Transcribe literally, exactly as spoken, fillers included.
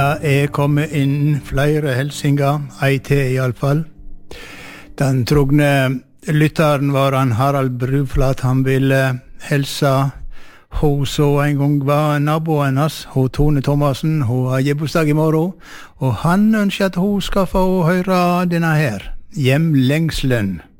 Jeg kommer inn flere helsinger, ei til i alle fall. Den trogne lytteren var han Harald Bruflat. Han ville helse hun så en gang var naboen hans, hun Tone Thomasen. Hun har gebursdag i morgen, og han ønsker at hun skal få høre denne her, Hjemlengselen.